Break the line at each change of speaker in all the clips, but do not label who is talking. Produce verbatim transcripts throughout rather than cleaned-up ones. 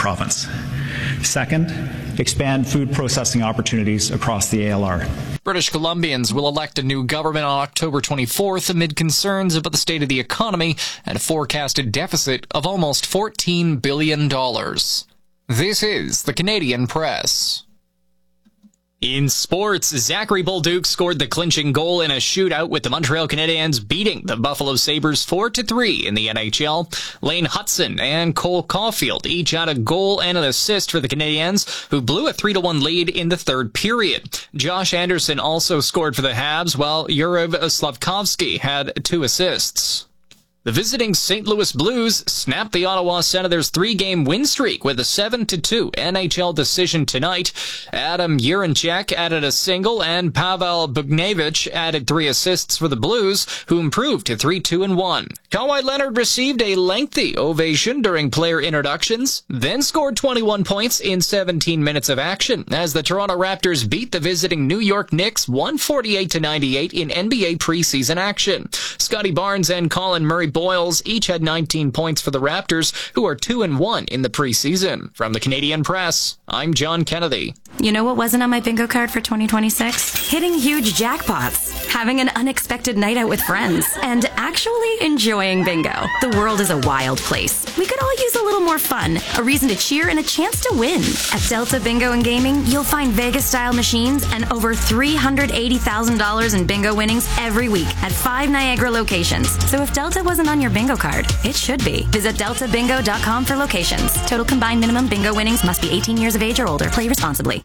province. Second, expand food processing opportunities across the A L R.
British Columbians will elect a new government on October twenty-fourth amid concerns about the state of the economy and a forecasted deficit of almost fourteen billion dollars. This is the Canadian Press. In sports, Zachary Bolduc scored the clinching goal in a shootout with the Montreal Canadiens beating the Buffalo Sabres four to three in the N H L. Lane Hutson and Cole Caulfield each had a goal and an assist for the Canadiens, who blew a three to one lead in the third period. Josh Anderson also scored for the Habs, while Yuriv Slavkovsky had two assists. The visiting Saint Louis Blues snapped the Ottawa Senators' three-game win streak with a seven to two N H L decision tonight. Adam Jirenchak added a single, and Pavel Bugnevich added three assists for the Blues, who improved to three two and one. Kawhi Leonard received a lengthy ovation during player introductions, then scored twenty-one points in seventeen minutes of action as the Toronto Raptors beat the visiting New York Knicks one forty-eight to ninety-eight in N B A preseason action. Scotty Barnes and Colin Murray Boyles each had nineteen points for the Raptors, who are two and one in the preseason. From the Canadian Press, I'm John Kennedy.
You know what wasn't on my bingo card for twenty twenty-six? Hitting huge jackpots, having an unexpected night out with friends, and actually enjoying bingo. The world is a wild place. We could all use a little more fun, a reason to cheer, and a chance to win. At Delta Bingo and Gaming, you'll find Vegas-style machines and over three hundred eighty thousand dollars in bingo winnings every week at five Niagara locations. So if Delta wasn't on your bingo card, it should be. Visit delta bingo dot com for locations. Total combined minimum bingo winnings must be eighteen years of age or older. Play responsibly.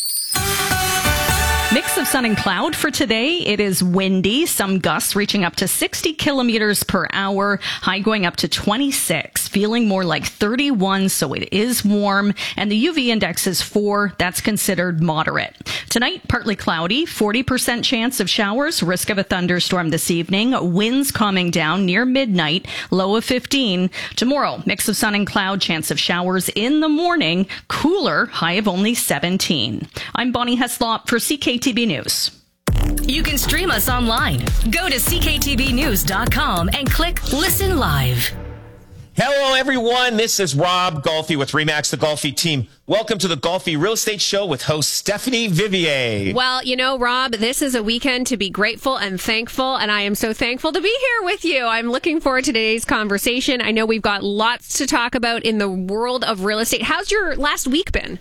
Mix of sun and cloud for today. It is windy, some gusts reaching up to sixty kilometers per hour, high going up to twenty-six, feeling more like thirty-one, so it is warm, and the U V index is four. That's considered moderate. Tonight, partly cloudy, forty percent chance of showers, risk of a thunderstorm this evening, winds calming down near midnight, low of fifteen. Tomorrow, mix of sun and cloud, chance of showers in the morning, cooler, high of only seventeen. I'm Bonnie Heslop for C K T V News.
You can stream us online. Go to c k t v news dot com and click Listen Live.
Hello, everyone. This is Rob Golfi with Remax the Golfi team. Welcome to the Golfi Real Estate Show with host Stephanie Vivier.
Well, you know, Rob, this is a weekend to be grateful and thankful, and I am so thankful to be here with you. I'm looking forward to today's conversation. I know we've got lots to talk about in the world of real estate. How's your last week been?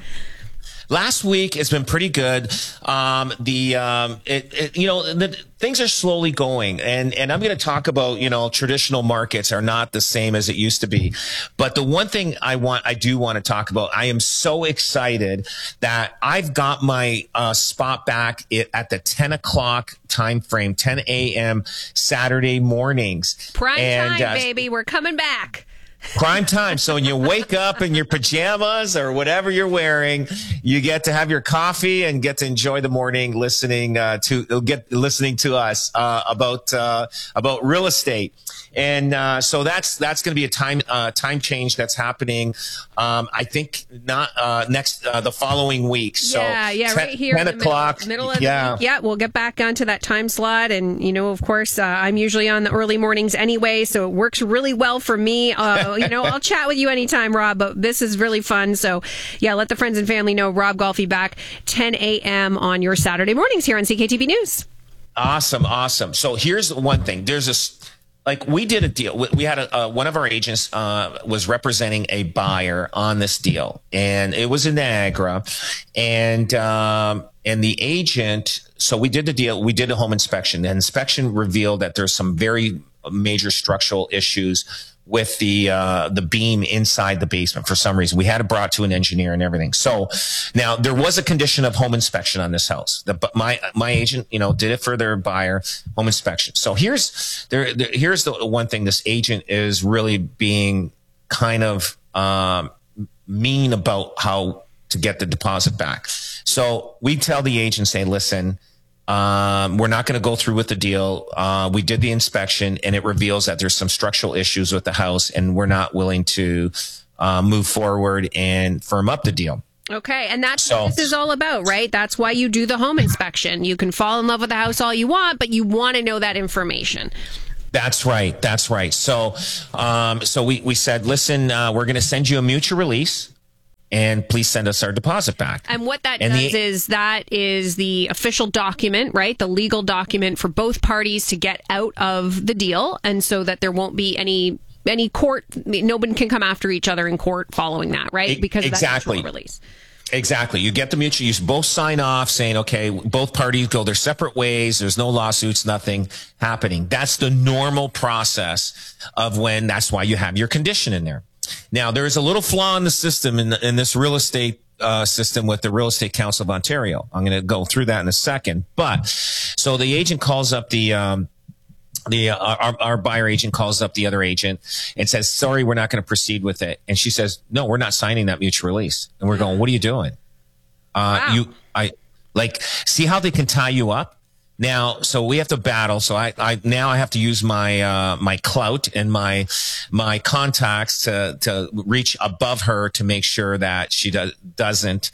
Last week has been pretty good. Um, the, um, it, it, you know, the, things are slowly going, and, and I'm going to talk about, you know, traditional markets are not the same as it used to be. But the one thing I want, I do want to talk about, I am so excited that I've got my, uh, spot back at the ten o'clock time frame, ten a.m. Saturday mornings.
Prime
and,
time,
uh,
baby. We're coming back.
Prime time. So when you wake up in your pajamas or whatever you're wearing, you get to have your coffee and get to enjoy the morning listening uh, to get listening to us uh, about uh, about real estate. And uh, so that's that's going to be a time uh, time change that's happening. Um, I think not uh, next uh, the following week. So
yeah, yeah,
ten,
right here,
ten
in the
o'clock.
Middle, middle of
yeah,
the week. Yeah, we'll get back onto that time slot, and you know, of course, uh, I'm usually on the early mornings anyway, so it works really well for me. Uh, you know, I'll chat with you anytime, Rob. But this is really fun. So yeah, let the friends and family know. Rob Golfi back ten a.m. on your Saturday mornings here on C K T V News.
Awesome, awesome. So here's one thing. There's this. Like we did a deal. We, we had a, uh, one of our agents uh, was representing a buyer on this deal, and it was in Niagara, and um, and the agent. So we did the deal. We did a home inspection. The inspection revealed that there's some very major structural issues with the uh the beam inside the basement for some reason. We had it brought to an engineer and everything. So now there was a condition of home inspection on this house. The, but my my agent, you know, did it for their buyer, home inspection. So here's there, there here's the one thing. This agent is really being kind of um mean about how to get the deposit back. So we tell the agent, say, listen, Um, we're not going to go through with the deal. Uh, we did the inspection and it reveals that there's some structural issues with the house, and we're not willing to uh, move forward and firm up the deal.
Okay, and that's
so,
what this is all about, right? That's why you do the home inspection. You can fall in love with the house all you want, but you want to know that information.
That's right. That's right. So, um, so we, we said, listen, uh, we're going to send you a mutual release. and please send us our deposit back.
And what that
And
does
the-
is that is the official document, right? The legal document for both parties to get out of the deal, and so that there won't be any any court. Nobody can come after each other in court following that, right? Because of
exactly.
that mutual release.
Exactly. You get the mutual, you both sign off saying, okay, both parties go their separate ways. There's no lawsuits, nothing happening. That's the normal process of when, that's why you have your condition in there. Now, there's a little flaw in the system in, the, in this real estate uh, system with the Real Estate Council of Ontario. I'm going to go through that in a second. But so the agent calls up the, um, The uh, our, our buyer agent calls up the other agent and says, sorry, we're not going to proceed with it. And she says, no, we're not signing that mutual release. And we're going, what are you doing? Uh,
Wow.
you, I like, see how they can tie you up now. So we have to battle. So I, I, now I have to use my, uh, my clout and my, my contacts to, to reach above her to make sure that she does, doesn't,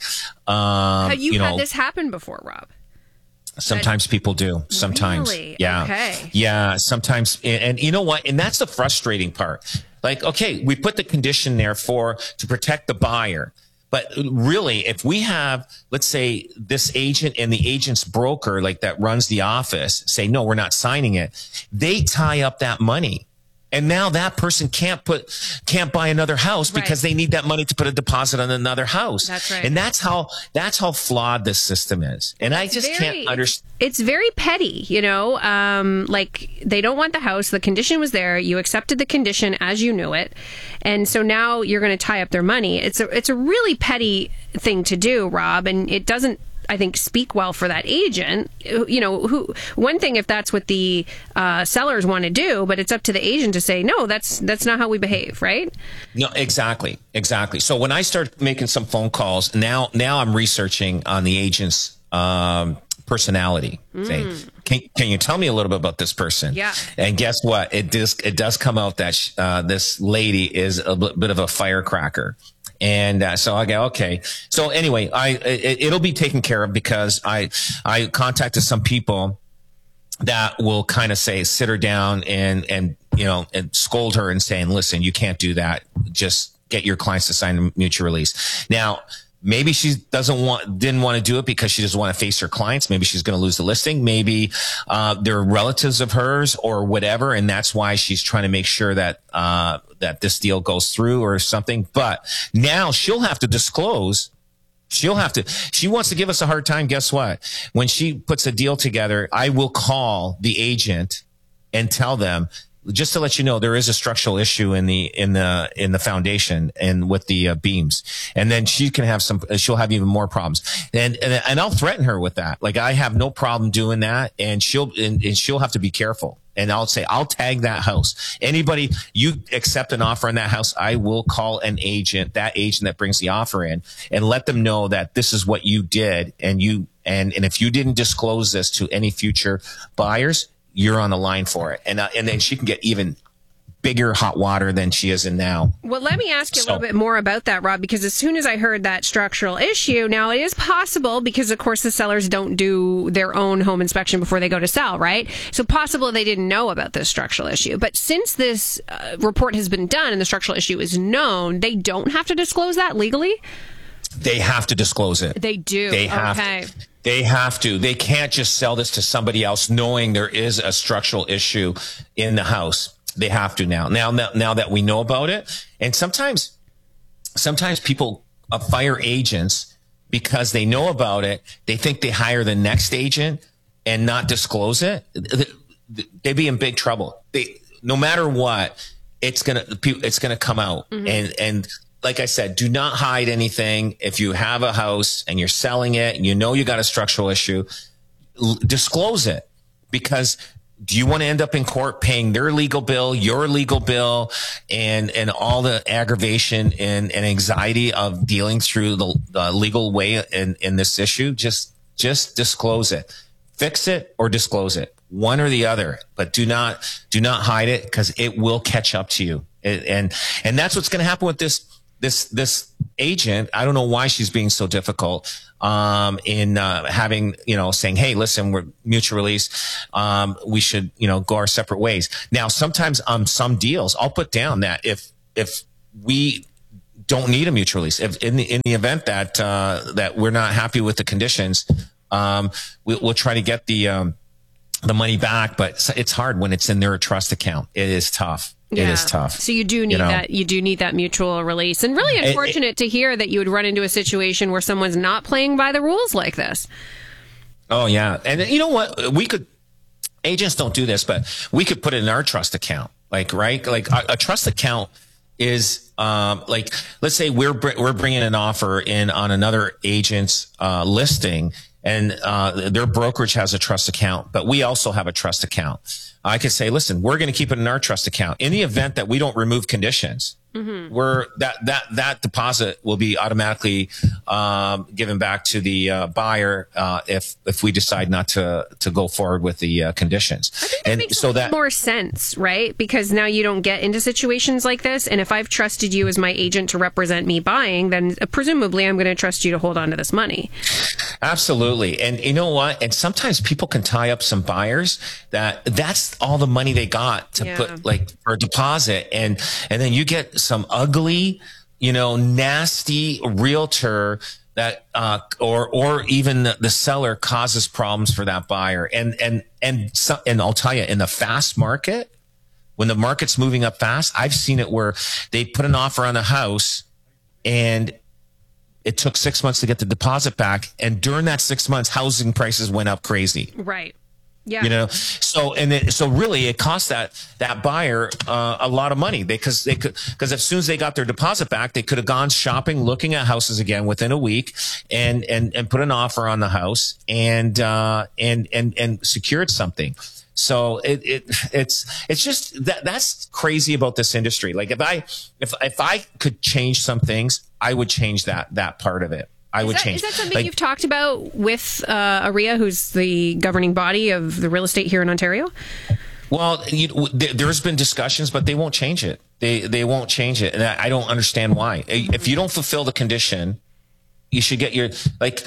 um,
Have you,
you
had
know,
this happen before, Rob?
sometimes people do. Sometimes.
Really?
Yeah.
Okay.
Yeah. Sometimes. And, and you know what? And that's the frustrating part. Like, okay, we put the condition there for, to protect the buyer. But really, if we have, let's say this agent and the agent's broker, like that runs the office, say, no, we're not signing it. They tie up that money. And now that person can't put, can't buy another house because
Right.
they need that money to put a deposit on another house.
That's right.
And that's how, that's how flawed this system is. And I just
very-
can't understand.
It's very petty, you know, um, like they don't want the house. The condition was there. You accepted the condition as you knew it. And so now you're going to tie up their money. It's a, it's a really petty thing to do, Rob. And it doesn't, I think, speak well for that agent. You know, who, one thing if that's what the uh, sellers want to do, but it's up to the agent to say, no, that's, that's not how we behave. Right.
No, exactly. Exactly. So when I start making some phone calls now, now I'm researching on the agent's, um, personality. Say, can, can you tell me a little bit about this person?
Yeah.
And guess what? It does, it does come out that, sh- uh, this lady is a bit bit of a firecracker. And uh, so I go, okay. So anyway, I, it, it'll be taken care of because I, I contacted some people that will kind of say, sit her down and, and, you know, and scold her and saying, listen, you can't do that. Just get your clients to sign a mutual release. Now, maybe she doesn't want, didn't want to do it because she doesn't want to face her clients. Maybe she's going to lose the listing. Maybe, uh, they're relatives of hers or whatever. And that's why she's trying to make sure that, uh, that this deal goes through or something. But now she'll have to disclose. She'll have to, she wants to give us a hard time. Guess what? When she puts a deal together, I will call the agent and tell them, just to let you know, there is a structural issue in the, in the, in the foundation and with the uh, beams. And then she can have some, she'll have even more problems. And, and, and I'll threaten her with that. Like I have no problem doing that. And she'll, and, and she'll have to be careful. And I'll say, I'll tag that house. Anybody, you accept an offer on that house, I will call an agent, that agent that brings the offer in, and let them know that this is what you did. And you, and, and if you didn't disclose this to any future buyers, you're on the line for it. And, uh, and then she can get even bigger hot water than she is in now.
Well, let me ask you a
So-
little bit more about that, Rob, because as soon as I heard that structural issue, now it is possible because, of course, the sellers don't do their own home inspection before they go to sell, right? So possible they didn't know about this structural issue. But since this uh, report has been done and the structural issue is known, they don't have to disclose that legally?
They have to disclose it.
They do.
They have
okay.
to. They have to. They can't just sell this to somebody else knowing there is a structural issue in the house. They have to now. Now, now, now that we know about it. And sometimes, sometimes people uh, fire agents because they know about it. They think they hire the next agent and not disclose it. They'd be in big trouble. They, no matter what, it's gonna, it's gonna come out. Mm-hmm. And, and, like I said, do not hide anything. If you have a house and you're selling it and you know you got a structural issue, l- disclose it. Because do you want to end up in court paying their legal bill, your legal bill, and, and all the aggravation and, and anxiety of dealing through the, the legal way in, in this issue? Just, just disclose it. Fix it or disclose it. One or the other, but do not, do not hide it because it will catch up to you. It, and, and that's what's going to happen with this, this, this agent. I don't know why she's being so difficult, um, in, uh, having, you know, saying, hey, listen, we're mutual release. Um, we should, you know, go our separate ways. Now, sometimes on some deals, I'll put down that if, if we don't need a mutual lease. If in the, in the event that, uh, that we're not happy with the conditions, um, we, we'll try to get the, um, the money back, but it's hard when it's in their trust account. It is tough.
Yeah.
It is tough.
So you do need
you know?
that. You do need that mutual release, and really unfortunate it, it, to hear that you would run into a situation where someone's not playing by the rules like this.
Oh yeah, and you know what? We could. Agents don't do this, but we could put it in our trust account. Like right, like a, a trust account is um, like, let's say we're we're bringing an offer in on another agent's uh, listing, and uh, their brokerage has a trust account, but we also have a trust account. I could say, listen, we're going to keep it in our trust account. In the event that we don't remove conditions, mm-hmm. we're that that that deposit will be automatically um, given back to the uh, buyer uh, if if we decide not to to go forward with the uh, conditions.
I think that
and
makes
so that
more sense, right? Because now you don't get into situations like this. And if I've trusted you as my agent to represent me buying, then presumably I'm going to trust you to hold on to this money.
Absolutely. And you know what? And sometimes people can tie up some buyers that that's all the money they got to
yeah.
put like for a deposit. And, and then you get some ugly, you know, nasty realtor that, uh, or, or even the, the seller causes problems for that buyer. And, and, and, so, and I'll tell you, in the fast market, when the market's moving up fast, I've seen it where they put an offer on the house and it took six months to get the deposit back. And during that six months, housing prices went up crazy.
Right. Yeah.
You know, so, and it, so really it cost that, that buyer, uh, a lot of money. They, cause they could, cause as soon as they got their deposit back, they could have gone shopping, looking at houses again within a week and, and, and put an offer on the house and, uh, and, and, and secured something. So it, it, it's, it's just that, that's crazy about this industry. Like if I, if, if I could change some things, I would change that, that part of it. I
is
would
that,
change.
Is that something
like,
you've talked about with uh, A R E A, who's the governing body of the real estate here in Ontario?
Well, you, there's been discussions, but they won't change it. They they won't change it, and I don't understand why. If you don't fulfill the condition, you should get your like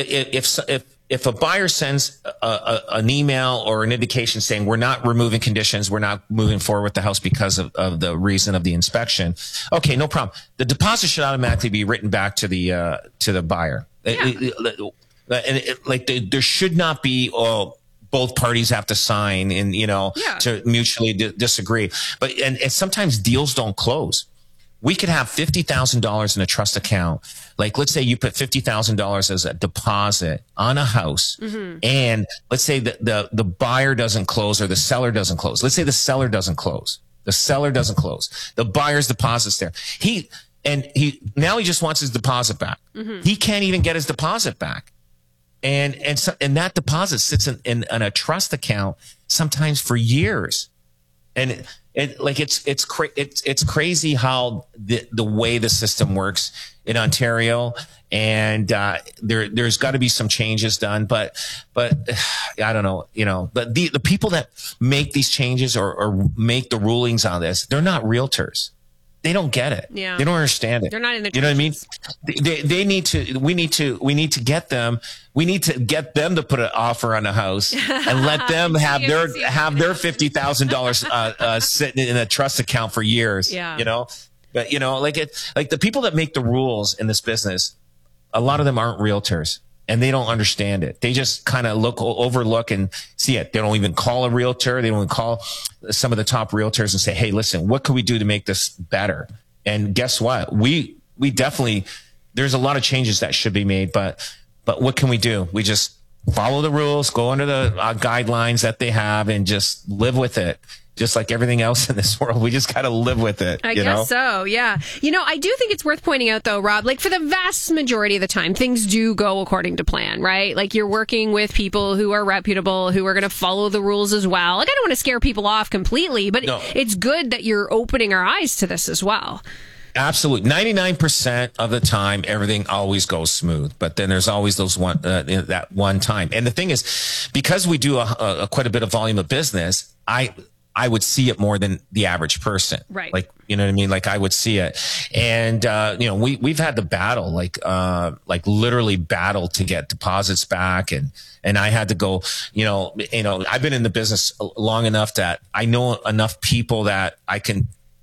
if if if a buyer sends a, a, an email or an indication saying we're not removing conditions, we're not moving forward with the house because of, of the reason of the inspection. Okay, no problem. The deposit should automatically be written back to the uh, to the buyer.
Yeah.
It, it, and it, like the, there should not be oh both parties have to sign and you know
yeah.
to mutually di- disagree. But and, and sometimes deals don't close. We could have fifty thousand dollars in a trust account. Like, let's say you put fifty thousand dollars as a deposit on a house. Mm-hmm. And let's say that the, the buyer doesn't close or the seller doesn't close. Let's say the seller doesn't close. The seller doesn't close. The buyer's deposit's there. He, and he, now he just wants his deposit back. Mm-hmm. He can't even get his deposit back. And, and, so, and that deposit sits in, in, in a trust account sometimes for years. And it, it like it's it's cra- it's it's crazy how the the way the system works in Ontario, and uh, there there's got to be some changes done. But but I don't know, you know. But the the people that make these changes or, or make the rulings on this, they're not realtors. They don't get it.
Yeah.
They don't understand it.
They're not in the
You know what I mean? They, they need to, we need to, we need to get them, we need to get them to put an offer on a house and let them have their, have their fifty thousand dollars, uh, uh, sitting in a trust account for years.
Yeah.
You know, but you know, like it, like the people that make the rules in this business, a lot of them aren't realtors. And they don't understand it. They just kind of look, overlook and see it. They don't even call a realtor. They don't even call some of the top realtors and say, hey, listen, what can we do to make this better? And guess what? We, we definitely, there's a lot of changes that should be made, but, but what can we do? We just follow the rules, go under the uh, guidelines that they have and just live with it. Just like everything else in this world, we just got to live with it.
I
you
guess
know?
so, yeah. You know, I do think it's worth pointing out, though, Rob, like for the vast majority of the time, things do go according to plan, right? Like you're working with people who are reputable, who are going to follow the rules as well. Like I don't want to scare people off completely, but
No.
it's good that you're opening our eyes to this as well.
Absolutely. ninety-nine percent of the time, everything always goes smooth. But then there's always those one, uh, that one time. And the thing is, because we do a, a, a quite a bit of volume of business, I, I would see it more than the average person.
Right.
Like, you know what I mean? Like I would see it. And, uh, you know, we, we've had the battle, like, uh, like literally battle to get deposits back. And, and I had to go, you know, you know, I've been in the business long enough that I know enough people that I can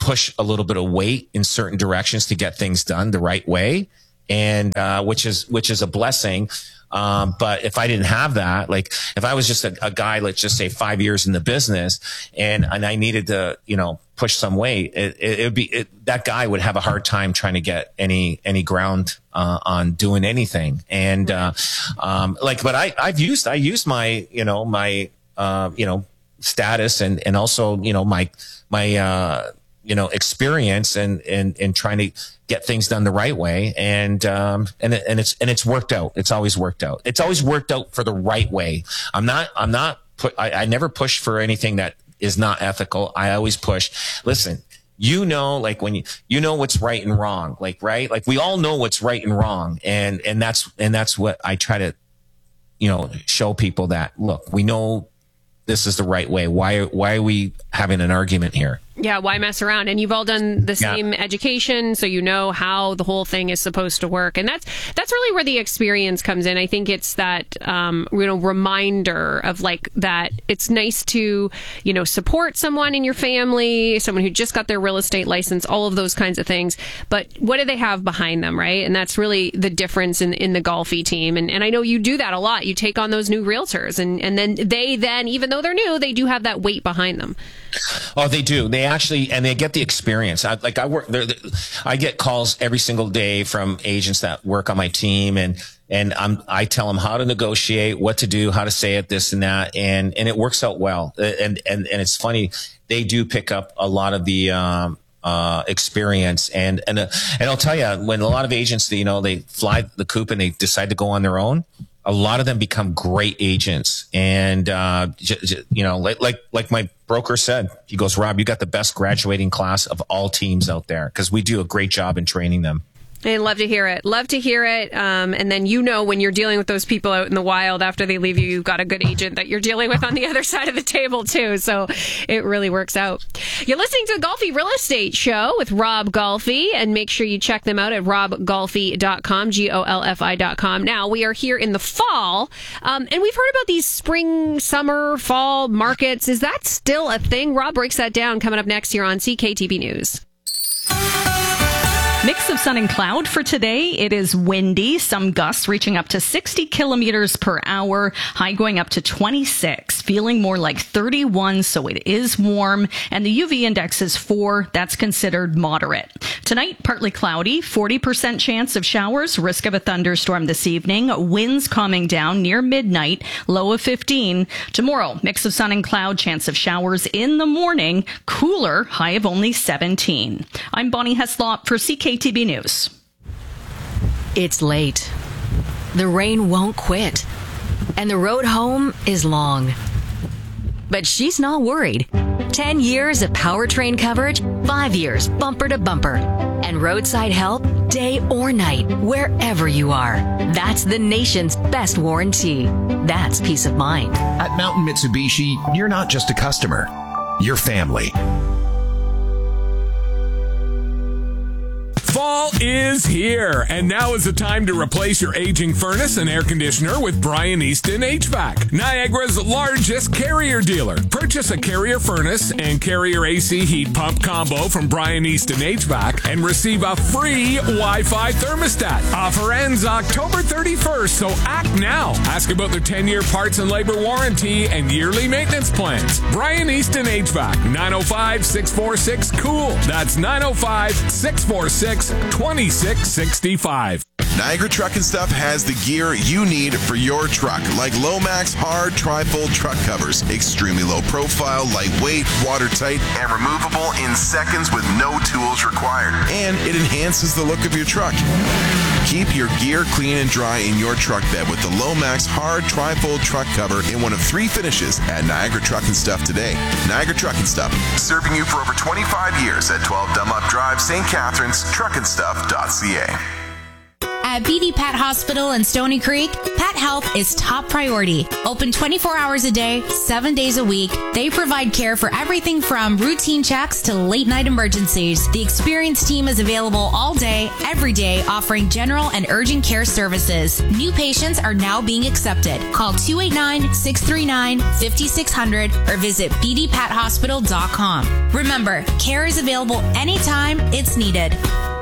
push a little bit of weight in certain directions to get things done the right way. And, uh, which is, which is a blessing. Um, but if I didn't have that, like if I was just a, a guy, let's just say five years in the business and, and I needed to, you know, push some weight, it, it, it would be, it, that guy would have a hard time trying to get any, any ground, uh, on doing anything. And, uh, um, like, but I, I've used, I used my, you know, my, uh, you know, status and, and also, you know, my, my, uh, you know, experience and, and, and trying to get things done the right way. And, um, and, and it's, and it's worked out. It's always worked out. It's always worked out for the right way. I'm not, I'm not put, I, I never push for anything that is not ethical. I always push. Listen, you know, like when you, you know what's right and wrong, like, right? Like we all know what's right and wrong. And, and that's, and that's what I try to, you know, show people that, look, we know this is the right way. Why, why are we having an argument here?
Yeah, why mess around? And you've all done the same yeah. education, so you know how the whole thing is supposed to work. And that's that's really where the experience comes in. I think it's that um, you know reminder of like that it's nice to you know support someone in your family, someone who just got their real estate license, all of those kinds of things. But what do they have behind them, right? And that's really the difference in, in the Golfi team. And and I know you do that a lot. You take on those new realtors, and and then they then even though they're new, they do have that weight behind them.
Oh, they do. They actually, and they get the experience. I, like I work, I get calls every single day from agents that work on my team, and and I'm I tell them how to negotiate, what to do, how to say it, this and that, and and it works out well. And and and it's funny, they do pick up a lot of the um, uh, experience, and and uh, and I'll tell you, when a lot of agents, you know, they fly the coop and they decide to go on their own. A lot of them become great agents, and uh, j- j- you know, like like like my broker said, he goes, Rob, you got the best graduating class of all teams out there because we do a great job in training them.
I love to hear it. Love to hear it. Um, and then, you know, when you're dealing with those people out in the wild after they leave you, you've got a good agent that you're dealing with on the other side of the table, too. So it really works out. You're listening to the Golfi Real Estate Show with Rob Golfi, and make sure you check them out at rob golfi dot com, G O L F I dot com. Now, we are here in the fall, um, and we've heard about these spring, summer, fall markets. Is that still a thing? Rob breaks that down coming up next here on C K T B News.
Mix of sun and cloud for today. It is windy, some gusts reaching up to sixty kilometers per hour, high going up to twenty-six, feeling more like thirty-one, so it is warm, and the U V index is four. That's considered moderate. Tonight, partly cloudy, forty percent chance of showers, risk of a thunderstorm this evening, winds calming down near midnight, low of fifteen. Tomorrow, mix of sun and cloud, chance of showers in the morning, cooler, high of only seventeen. I'm Bonnie Heslop for C K T B News.
It's late. The rain won't quit. And the road home is long. But she's not worried. Ten years of powertrain coverage, five years bumper to bumper. And roadside help day or night, wherever you are. That's the nation's best warranty. That's peace of mind.
At Mountain Mitsubishi, you're not just a customer. You're family.
Fall is here, and now is the time to replace your aging furnace and air conditioner with Brian Easton H V A C, Niagara's largest Carrier dealer. Purchase a Carrier furnace and Carrier A C heat pump combo from Brian Easton H V A C and receive a free Wi-Fi thermostat. Offer ends October thirty-first, so act now. Ask about their ten-year parts and labor warranty and yearly maintenance plans. Brian Easton H V A C, nine oh five, six four six, COOL. That's nine oh five, six four six, two six six five.
Niagara Truck and Stuff has the gear you need for your truck, like Lomax hard tri-fold truck covers, extremely low profile, lightweight, watertight, and removable in seconds with no tools required. And it enhances the look of your truck. Keep your gear clean and dry in your truck bed with the Lomax hard tri-fold truck cover in one of three finishes at Niagara Truck and Stuff today. Niagara Truck and Stuff, serving you for over twenty-five years at twelve Dunlop Drive, Saint Catharines, truck and stuff dot c a.
At B D Pat Hospital in Stony Creek, Pat Health is top priority. Open twenty-four hours a day, seven days a week. They provide care for everything from routine checks to late night emergencies. The experienced team is available all day, every day, offering general and urgent care services. New patients are now being accepted. Call two eight nine, six three nine, five six zero zero or visit b d pat hospital dot com. Remember, care is available anytime it's needed.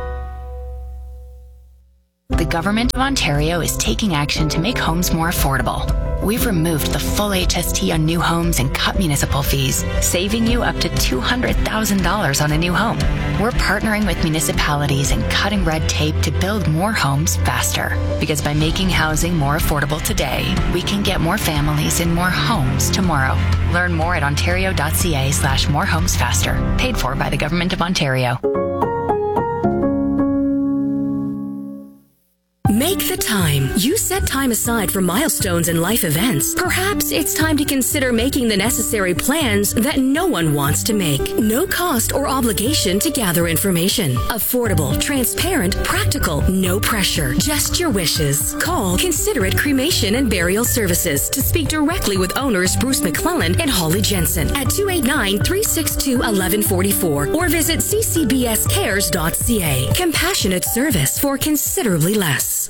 The Government of Ontario is taking action to make homes more affordable. We've removed the full H S T on new homes and cut municipal fees, saving you up to two hundred thousand dollars on a new home. We're partnering with municipalities and cutting red tape to build more homes faster. Because by making housing more affordable today, we can get more families in more homes tomorrow. Learn more at ontario.ca slash more homes faster. Paid for by the Government of Ontario.
Make the time. You set time aside for milestones and life events. Perhaps it's time to consider making the necessary plans that no one wants to make. No cost or obligation to gather information. Affordable, transparent, practical, no pressure. Just your wishes. Call Considerate Cremation and Burial Services to speak directly with owners Bruce McClellan and Holly Jensen at two eight nine, three six two, one one four four or visit c c b s cares dot c a. Compassionate service for considerably less.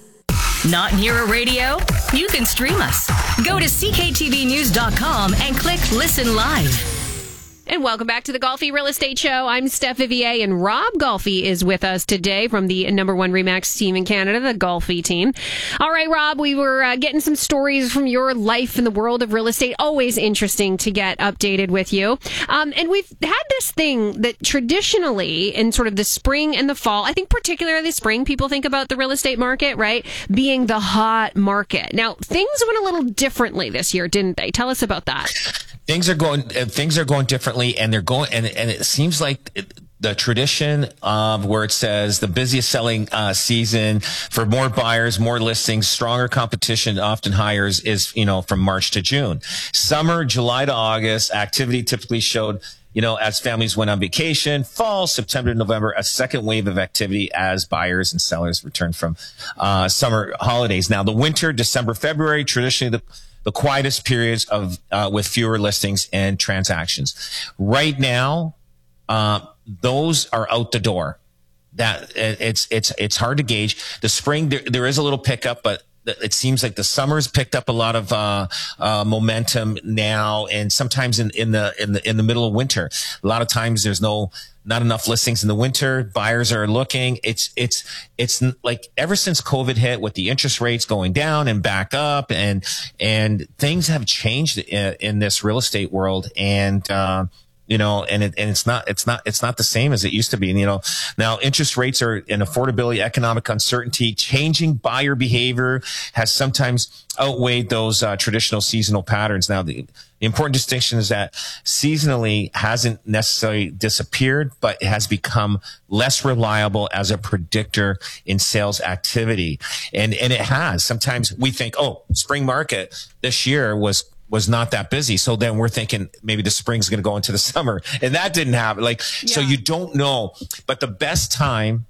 Not near a radio? You can stream us. Go to c k t v news dot com and click Listen Live.
And welcome back to the Golfi Real Estate Show. I'm Steph Vivier, and Rob Golfi is with us today from the number one RE/MAX team in Canada, the Golfi team. All right, Rob, we were uh, getting some stories from your life in the world of real estate. Always interesting to get updated with you. Um, and we've had this thing that traditionally in sort of the spring and the fall, I think particularly spring, people think about the real estate market, right, being the hot market. Now, things went a little differently this year, didn't they? Tell us about that.
Things are going. Uh, things are going differently, and they're going. And and it seems like it, the tradition of where it says the busiest selling uh, season for more buyers, more listings, stronger competition, often higher is, is you know from March to June. Summer, July to August, activity typically showed. You know, as families went on vacation. Fall, September to November, a second wave of activity as buyers and sellers returned from uh, summer holidays. Now, the winter, December, February, traditionally the the quietest periods of uh, with fewer listings and transactions. Right now, uh, those are out the door. That it's it's it's hard to gauge. The spring there, there is a little pickup, but it seems like the summer's picked up a lot of uh, uh, momentum now, and sometimes in, in the in the in the middle of winter, a lot of times there's no not enough listings in the winter. Buyers are looking. It's it's it's like ever since COVID hit, with the interest rates going down and back up, and and things have changed in, in this real estate world, and. Uh, You know, and it, and it's not, it's not, it's not the same as it used to be. And, you know, now interest rates are in affordability, economic uncertainty, changing buyer behavior has sometimes outweighed those uh, traditional seasonal patterns. Now, the, the important distinction is that seasonally hasn't necessarily disappeared, but it has become less reliable as a predictor in sales activity. And, and it has. Sometimes we think, oh, spring market this year was was not that busy. So then we're thinking maybe the spring's going to go into the summer, and that didn't happen. Like, yeah. So you don't know, but the best time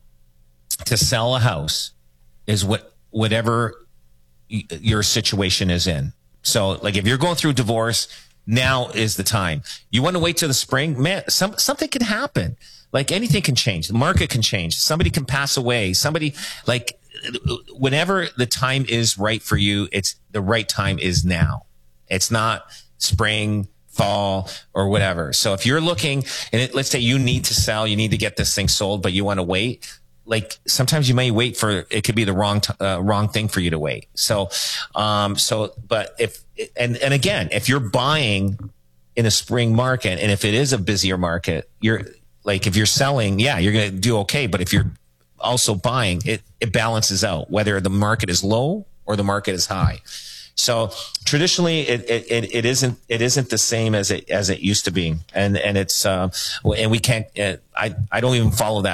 to sell a house is what, whatever y- your situation is in. So like if you're going through divorce, now is the time. You want to wait till the spring, man, some, something can happen. Like anything can change. The market can change. Somebody can pass away. Somebody like whenever the time is right for you, it's the right time is now. It's not spring, fall, or whatever. So if you're looking, and it, let's say you need to sell, you need to get this thing sold, but you want to wait. Like sometimes you may wait for, it could be the wrong, t- uh, wrong thing for you to wait. So, um, so, but if, and, and again, if you're buying in a spring market, and if it is a busier market, you're like, if you're selling, yeah, you're going to do okay. But if you're also buying, it, it balances out whether the market is low or the market is high. So traditionally, it, it it isn't it isn't the same as it as it used to be, and and it's uh, and we can't. Uh, I I don't even follow that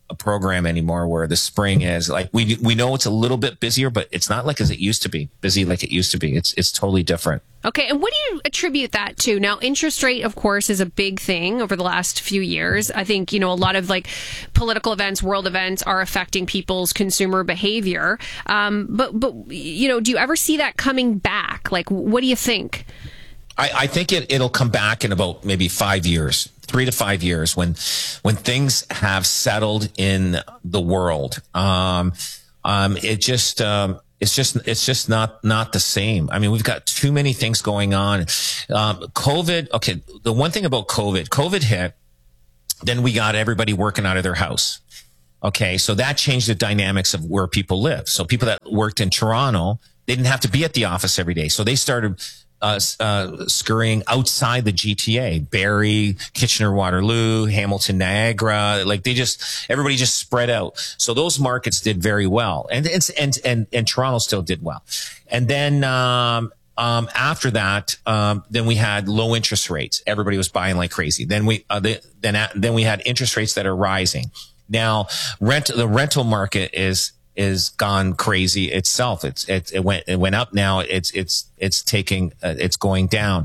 a program anymore where the spring is like, we, we know it's a little bit busier, but it's not like as it used to be busy, like it used to be. It's, it's totally different.
Okay. And what do you attribute that to? Now, interest rate, of course, is a big thing over the last few years. I think, you know, a lot of like political events, world events are affecting people's consumer behavior. Um, but, but, you know, do you ever see that coming back? Like, what do you think?
I, I think it, it'll come back in about maybe five years, three to five years when, when things have settled in the world. Um, um, it just, um, it's just, it's just not, not the same. I mean, we've got too many things going on. Um, COVID. Okay. The one thing about COVID, COVID hit, then we got everybody working out of their house. Okay. So that changed the dynamics of where people live. So people that worked in Toronto, they didn't have to be at the office every day. So they started Uh, uh, scurrying outside the G T A, Barrie, Kitchener, Waterloo, Hamilton, Niagara, like they just, everybody just spread out. So those markets did very well. And, and, and, and, and Toronto still did well. And then, um, um, after that, um, then we had low interest rates. Everybody was buying like crazy. Then we, uh, the, then, then we had interest rates that are rising. Now, rent, the rental market is, is gone crazy itself. It's, it, it went, it went up. Now it's, it's, it's taking, uh, it's going down.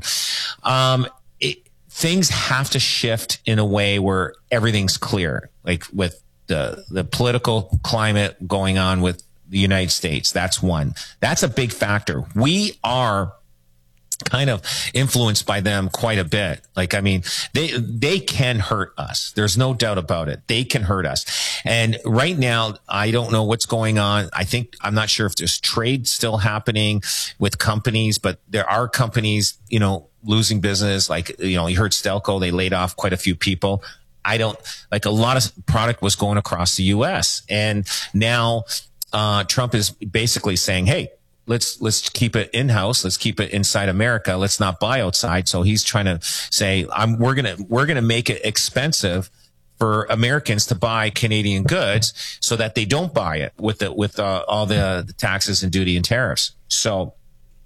Um, it, things have to shift in a way where everything's clear, like with the, the political climate going on with the United States. That's one. That's a big factor. We are kind of influenced by them quite a bit. Like, I mean, they, they can hurt us. There's no doubt about it. They can hurt us. And right now, I don't know what's going on. I think, I'm not sure if there's trade still happening with companies, but there are companies, you know, losing business. Like, you know, you heard Stelco, they laid off quite a few people. I don't, like a lot of product was going across the U S. And now, uh, Trump is basically saying, hey, Let's, let's keep it in-house. Let's keep it inside America. Let's not buy outside. So he's trying to say, I'm, we're going to, we're going to make it expensive for Americans to buy Canadian goods so that they don't buy it with the, with uh, all the, the taxes and duty and tariffs. So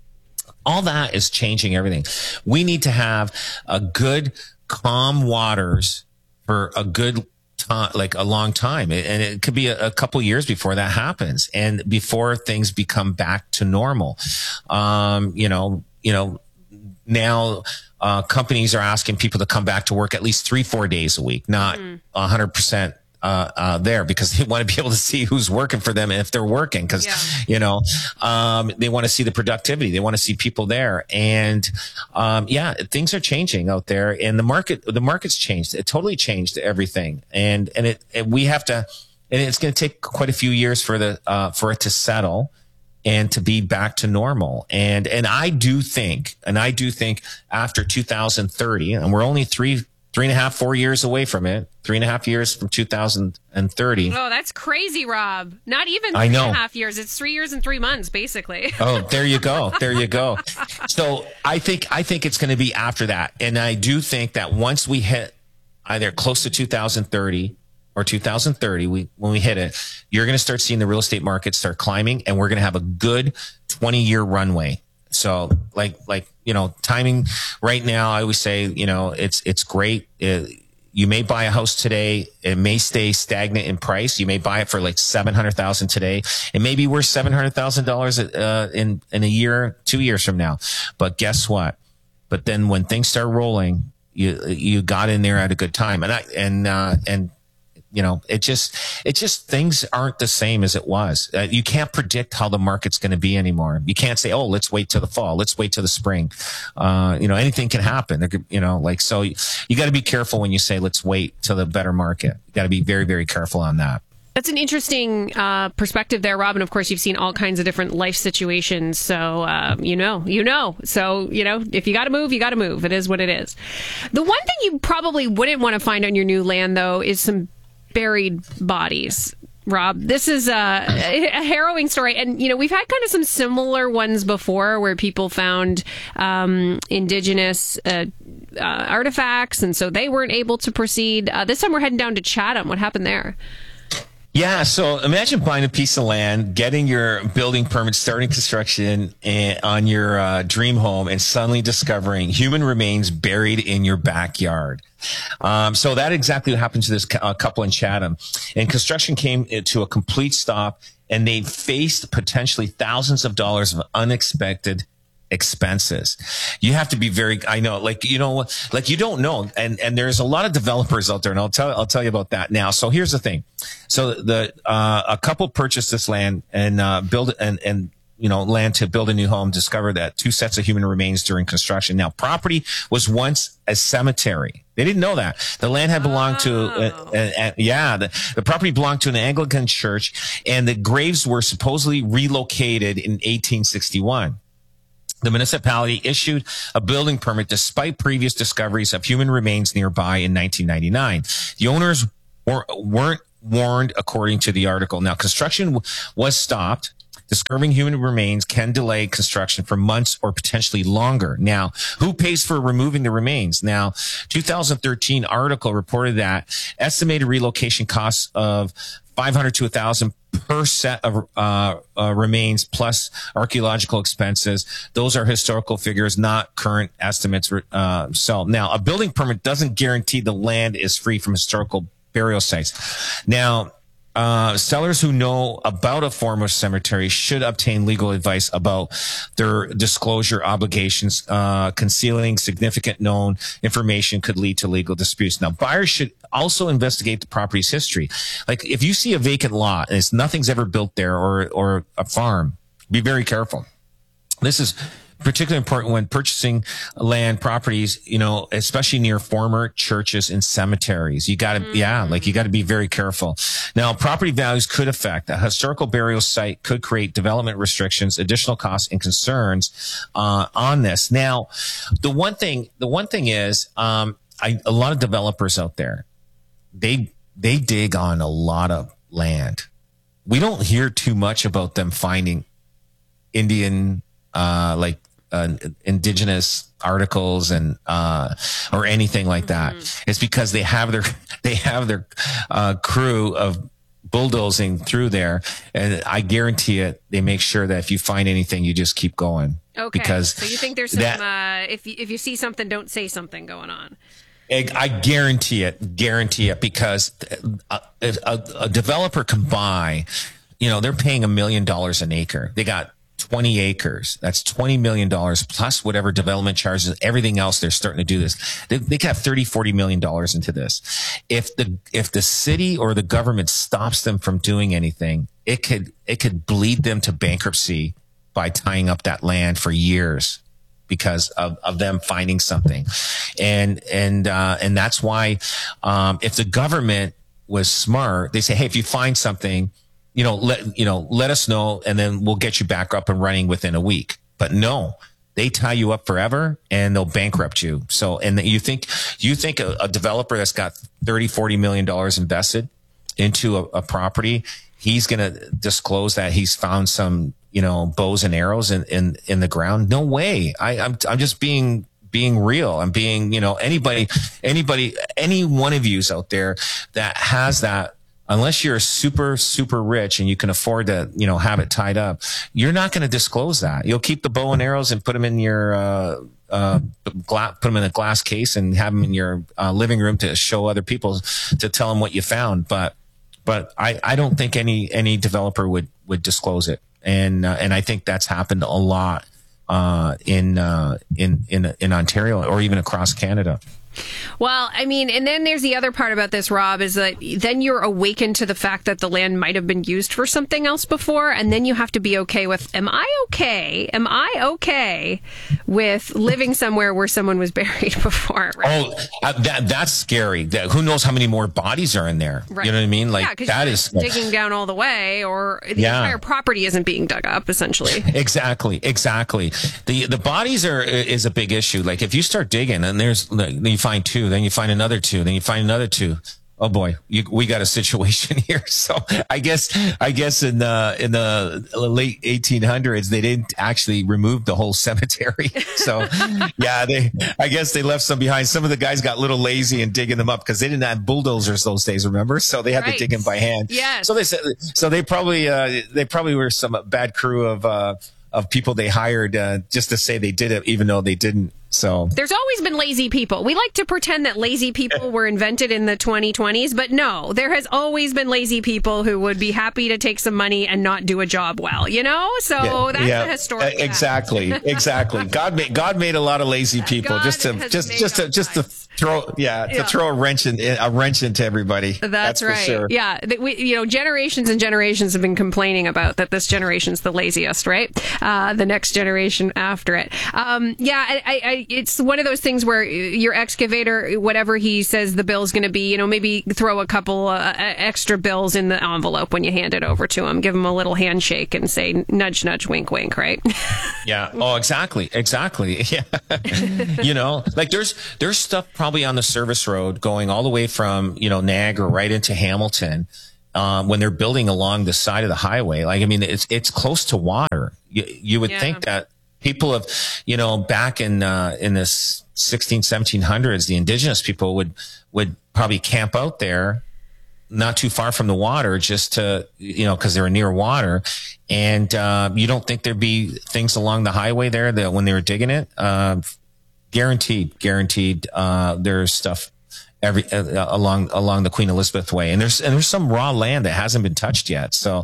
all that is changing everything. We need to have a good, calm waters for a good time, like a long time. And it could be a, a couple years before that happens and before things become back to normal. Um, you know, you know, now, uh, companies are asking people to come back to work at least three, four days a week, not a hundred percent. Uh, uh, there because they want to be able to see who's working for them and if they're working. Cause, yeah. you know, um, they want to see the productivity. They want to see people there. And, um, yeah, things are changing out there and the market, the market's changed. It totally changed everything. And, and it, and we have to, and it's going to take quite a few years for the, uh, for it to settle and to be back to normal. And, and I do think, and I do think after two thousand thirty, and we're only three, three and a half, four years away from it, three and a half years from two thousand thirty.
Oh, that's crazy, Rob. Not even three
I know.
and a half years. It's three years and three months, basically.
Oh, there you go. There you go. So I think, I think it's going to be after that. And I do think that once we hit either close to two thousand thirty or two thousand thirty, we, when we hit it, you're going to start seeing the real estate market start climbing and we're going to have a good twenty year runway. So like, like, you know, timing right now, I always say, you know, it's, it's great. It, you may buy a house today. It may stay stagnant in price. You may buy it for like seven hundred thousand today. It may be worth seven hundred thousand dollars, uh, in, in a year, two years from now. But guess what? But then when things start rolling, you, you got in there at a good time. And I, and, uh, and, you know, it just, it just, things aren't the same as it was. Uh, you can't predict how the market's going to be anymore. You can't say, oh, let's wait till the fall. Let's wait till the spring. Uh, you know, anything can happen. There could, you know, like, so you, you got to be careful when you say, let's wait till the better market. You got to be very, very careful on that.
That's an interesting uh, perspective there, Robin. Of course, you've seen all kinds of different life situations. So, uh, you know, you know. So, you know, if you got to move, you got to move. It is what it is. The one thing you probably wouldn't want to find on your new land, though, is some buried bodies. Rob, this is a, a harrowing story. And, you know, we've had kind of some similar ones before where people found um, indigenous uh, uh, artifacts, and so they weren't able to proceed. Uh, this time we're heading down to Chatham. What happened there?
Yeah, so imagine buying a piece of land, getting your building permit, starting construction and, on your uh, dream home, and suddenly discovering human remains buried in your backyard. Um, so that exactly what happened to this uh, couple in Chatham. And construction came to a complete stop, and they faced potentially thousands of dollars of unexpected expenses. You have to be very, I know, like, you know, like you don't know. And, and there's a lot of developers out there, and I'll tell, I'll tell you about that now. So here's the thing. So the, uh, a couple purchased this land and, uh, build and, and, you know, land to build a new home, discovered that two sets of human remains during construction. Now, property was once a cemetery. They didn't know that. The land had belonged to, uh, uh, uh, yeah, the, the property belonged to an Anglican church, and the graves were supposedly relocated in eighteen sixty-one. The municipality issued a building permit despite previous discoveries of human remains nearby in nineteen ninety-nine. The owners were, weren't warned, according to the article. Now, construction w- was stopped. Discovering human remains can delay construction for months or potentially longer. Now, who pays for removing the remains? Now, two thousand thirteen article reported that estimated relocation costs of five hundred to one thousand per set of uh, uh, remains plus archaeological expenses. Those are historical figures, not current estimates. Uh, so now, a building permit doesn't guarantee the land is free from historical burial sites. Now, Uh, sellers who know about a former cemetery should obtain legal advice about their disclosure obligations. Uh, concealing significant known information could lead to legal disputes. Now, buyers should also investigate the property's history. Like, if you see a vacant lot and it's nothing's ever built there, or or a farm, be very careful. This is particularly important when purchasing land properties, you know, especially near former churches and cemeteries. You got to, mm. yeah, like you got to be very careful. Now, property values could affect a historical burial site, could create development restrictions, additional costs, and concerns uh, on this. Now, the one thing, the one thing is, um, I, a lot of developers out there, they they dig on a lot of land. We don't hear too much about them finding Indian, uh, like. Uh, indigenous articles and uh or anything like that. Mm-hmm. It's because they have their they have their uh crew of bulldozing through there, and I guarantee it, they make sure that if you find anything, you just keep going.
Okay,
because
so you think there's some
that,
uh if you, if you see something, don't say something going on.
I, I guarantee it, guarantee it, because a, a, a developer can buy, you know, they're paying a million dollars an acre. They got twenty acres. That's twenty million dollars plus whatever development charges, everything else. They're starting to do this. They, they could have thirty, forty million dollars into this. If the, if the city or the government stops them from doing anything, it could, it could bleed them to bankruptcy by tying up that land for years because of, of them finding something. And, and, uh, and that's why, um, if the government was smart, they say, hey, if you find something, you know, let, you know, let us know, and then we'll get you back up and running within a week. But no, they tie you up forever and they'll bankrupt you. So, and you think, you think a, a developer that's got thirty, forty million dollars invested into a, a property, he's going to disclose that he's found some, you know, bows and arrows in, in, in the ground? No way. I, I'm, I'm just being, being real. I'm being, you know, anybody, anybody, any one of yous out there that has that, unless you're super, super rich and you can afford to, you know, have it tied up, you're not going to disclose that. You'll keep the bow and arrows and put them in your, uh, uh, gla- put them in a glass case and have them in your uh, living room to show other people, to tell them what you found. But, but I, I don't think any, any developer would, would disclose it. And, uh, and I think that's happened a lot, uh, in, uh, in, in, in Ontario or even across Canada.
Well, I mean, and then there's the other part about this, Rob, is that then you're awakened to the fact that the land might have been used for something else before, and then you have to be okay with, am I okay? Am I okay with living somewhere where someone was buried before? Right?
Oh, uh, that that's scary. That, who knows how many more bodies are in there? Right. You know what I mean? Like,
yeah,
that
you're
is
digging down all the way, or the
yeah.
entire property isn't being dug up, essentially.
Exactly, exactly. The the bodies are is a big issue. Like, if you start digging and there's, you find two, then you find another two, then you find another two. oh boy, you, we got a situation here. So I guess, I guess in the, in the late eighteen hundreds, they didn't actually remove the whole cemetery. So yeah, they, I guess they left some behind. Some of the guys got a little lazy in digging them up because they didn't have bulldozers those days, remember? So they had
Right.
to dig them by hand.
Yes.
So they said, so they probably, uh, they probably were some bad crew of, uh, of people they hired, uh, just to say they did it, even though they didn't. So
There's always been lazy people. We like to pretend that lazy people were invented in the twenty twenties, but no, there has always been lazy people who would be happy to take some money and not do a job well, you know? So
Yeah,
that's
yeah,
a historic
uh, exactly, exactly. God made God made a lot of lazy people
God
just to
has
just
made
just to
up
just to throw yeah,
Yeah.
to throw a wrench in a wrench into everybody.
That's,
That's
right.
for sure.
Yeah, that we, you know, generations and generations have been complaining about that. This generation's the laziest, right? Uh, the next generation after it. Um, yeah, I, I, I, it's one of those things where your excavator, whatever he says the bill's going to be, you know, maybe throw a couple uh, extra bills in the envelope when you hand it over to him. Give him a little handshake and say nudge, nudge, wink, wink, right?
Yeah. Oh, exactly. Exactly. Yeah. You know, like there's there's stuff probably on the service road going all the way from, you know, Niagara right into Hamilton. Um, when they're building along the side of the highway, like, I mean, it's, it's close to water. You, you would
Yeah.
think that people have, you know, back in, uh, in this sixteen, seventeen hundreds, the indigenous people would, would probably camp out there not too far from the water just to, you know, cause they were near water. And, uh, you don't think there'd be things along the highway there that when they were digging it, uh, guaranteed, guaranteed, uh, there's stuff every uh, along along the Queen Elizabeth Way, and there's and there's some raw land that hasn't been touched yet. So,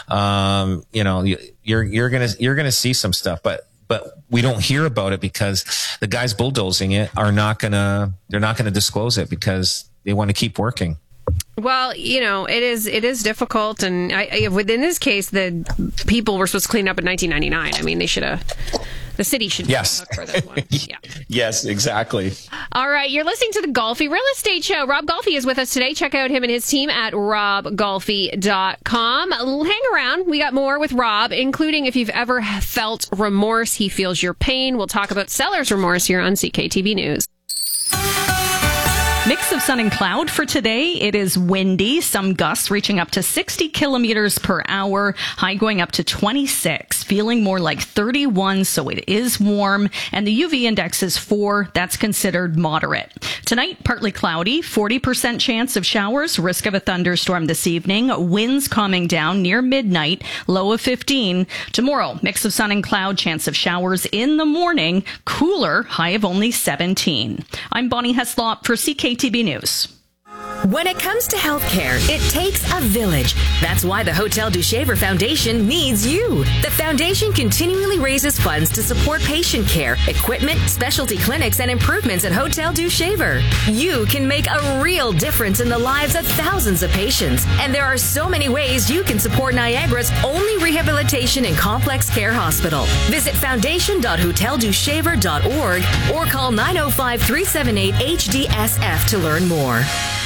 um, you know, you, you're you're gonna you're gonna see some stuff, but but we don't hear about it because the guys bulldozing it are not gonna they're not gonna disclose it because they want to keep working.
Well, you know, it is it is difficult, and I, I, within this case, the people were supposed to clean up in nineteen ninety-nine. I mean, they should have. The city should
Yes.
look for this one. Yeah.
Yes, exactly.
All right, you're listening to the Golfy Real Estate Show. Rob Golfy is with us today. Check out him and his team at rob golfy dot com. Hang around. We got more with Rob, including if you've ever felt remorse. He feels your pain. We'll talk about seller's remorse here on C K T V News.
Mix of sun and cloud for today. It is windy, some gusts reaching up to sixty kilometers per hour, high going up to twenty-six, feeling more like thirty-one, so it is warm, and the U V index is four. That's considered moderate. Tonight, partly cloudy, forty percent chance of showers, risk of a thunderstorm this evening, winds calming down near midnight, low of fifteen. Tomorrow, mix of sun and cloud, chance of showers in the morning, cooler, high of only seventeen. I'm Bonnie Heslop for C K T V News.
When it comes to healthcare, it takes a village. That's why the Hotel du Shaver Foundation needs you. The foundation continually raises funds to support patient care, equipment, specialty clinics, and improvements at Hotel du Shaver. You can make a real difference in the lives of thousands of patients. And there are so many ways you can support Niagara's only rehabilitation and complex care hospital. Visit foundation dot hotel du shaver dot org or call nine oh five, three seven eight, H D S F to learn more.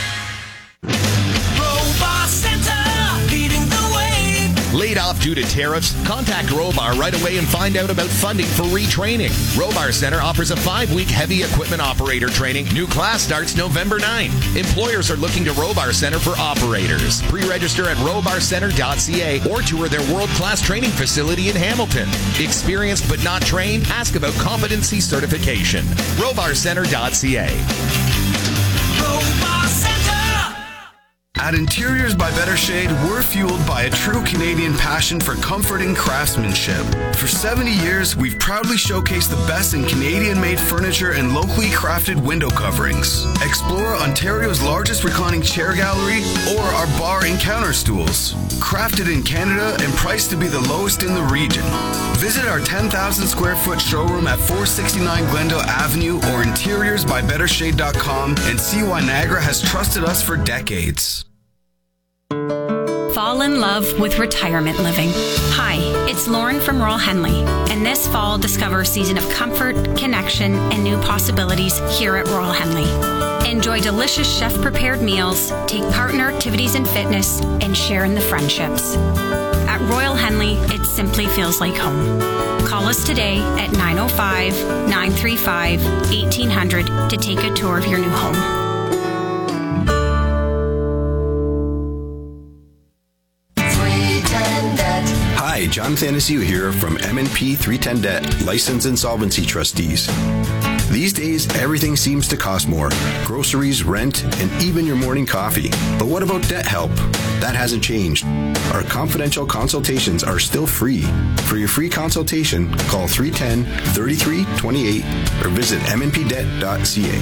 Laid off due to tariffs? Contact Robar right away and find out about funding for retraining. Robar Center offers a five-week heavy equipment operator training. New class starts November ninth. Employers are looking to Robar Center for operators. Pre-register at robar center dot c a or tour their world-class training facility in Hamilton. Experienced but not trained? Ask about competency certification. robar center dot c a.
Robar Center. At Interiors by Better Shade, we're fueled by a true Canadian passion for comfort and craftsmanship. For seventy years, we've proudly showcased the best in Canadian-made furniture and locally crafted window coverings. Explore Ontario's largest reclining chair gallery or our bar and counter stools. Crafted in Canada and priced to be the lowest in the region. Visit our ten thousand square foot showroom at four sixty-nine Glendale Avenue or interiors by better shade dot com and see why Niagara has trusted us for decades.
Fall in love with retirement living. Hi, it's Lauren from Royal Henley, and this fall discover a season of comfort, connection, and new possibilities here at Royal Henley. Enjoy delicious chef-prepared meals, take part in our activities and fitness, and share in the friendships. At Royal Henley, it simply feels like home. Call us today at nine oh five, nine three five, eighteen hundred to take a tour of your new home.
Jonathan Asiu here from M and P three ten Debt, License Insolvency Trustees. These days, everything seems to cost more. Groceries, rent, and even your morning coffee. But what about debt help? That hasn't changed. Our confidential consultations are still free. For your free consultation, call three one zero, three three two eight or visit m n p debt dot c a.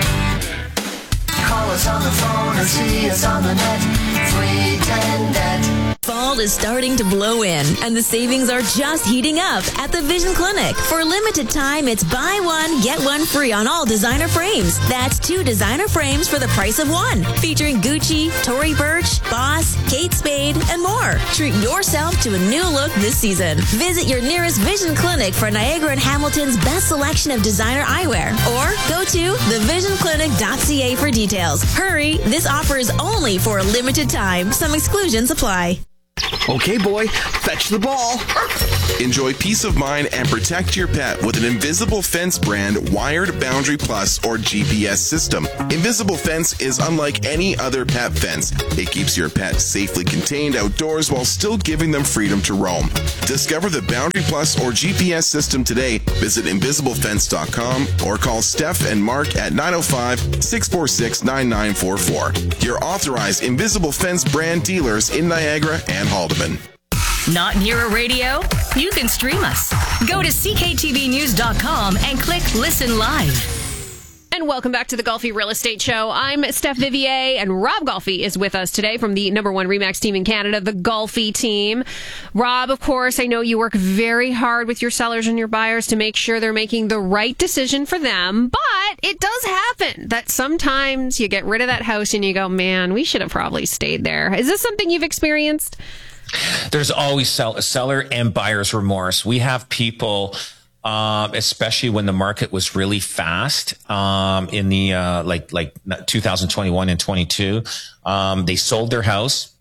Call us on the phone or see us on the net. three ten Debt.
Fall is starting to blow in, and the savings are just heating up at the Vision Clinic. For a limited time, it's buy one, get one free on all designer frames. That's two designer frames for the price of one, featuring Gucci, Tory Burch, Boss, Kate Spade, and more. Treat yourself to a new look this season. Visit your nearest Vision Clinic for Niagara and Hamilton's best selection of designer eyewear, or go to the vision clinic dot c a for details. Hurry, this offer is only for a limited time. Some exclusions apply.
Okay, boy, fetch the ball. Enjoy peace of mind and protect your pet with an Invisible Fence brand Wired Boundary Plus or G P S system. Invisible Fence is unlike any other pet fence. It keeps your pet safely contained outdoors while still giving them freedom to roam. Discover the Boundary Plus or G P S system today. Visit invisible fence dot com or call Steph and Mark at nine oh five, six four six, nine nine four four. Your authorized Invisible Fence brand dealers in Niagara and Haldeman.
Not near a radio? You can stream us. Go to c k t v news dot com and click Listen Live.
And welcome back to the Golfi Real Estate Show. I'm Steph Vivier, and Rob Golfi is with us today from the number one RE/MAX team in Canada, the Golfi team. Rob, of course, I know you work very hard with your sellers and your buyers to make sure they're making the right decision for them, but it does happen that sometimes you get rid of that house and you go, man, we should have probably stayed there. Is this something you've experienced?
There's always sell- seller and buyer's remorse. We have people, um, especially when the market was really fast, um, in the, uh, like, like two thousand twenty-one and twenty-two, um, they sold their house